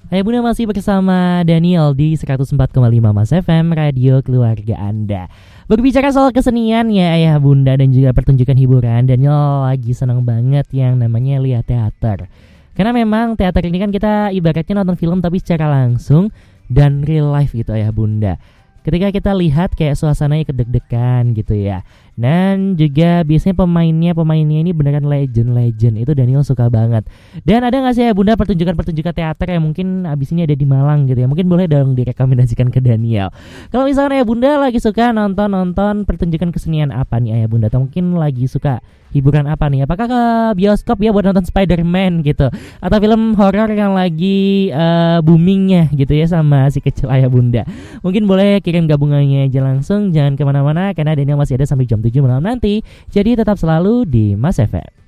Ayah Bunda masih bersama Daniel di 104,5 Mas FM, Radio Keluarga Anda. Berbicara soal kesenian ya Ayah Bunda dan juga pertunjukan hiburan, Daniel lagi senang banget yang namanya lihat teater. Karena memang teater ini kan kita ibaratnya nonton film tapi secara langsung dan real life gitu Ayah Bunda. Ketika kita lihat kayak suasananya kedeg-degan gitu ya. Dan juga biasanya pemainnya ini beneran legend. Itu Daniel suka banget. Dan ada gak sih ya Bunda pertunjukan-pertunjukan teater yang mungkin abis ini ada di Malang gitu ya. Mungkin boleh dong direkomendasikan ke Daniel. Kalau misalnya ya Bunda lagi suka nonton pertunjukan kesenian apa nih Ayah Bunda, atau mungkin lagi suka hiburan apa nih? Apakah ke bioskop ya buat nonton Spider-Man gitu, atau film horor yang lagi boomingnya gitu ya sama si kecil Ayah Bunda? Mungkin boleh kirim gabungannya aja langsung. Jangan kemana-mana karena Daniel masih ada sampai jam 7 malam nanti. Jadi tetap selalu di Mas FM.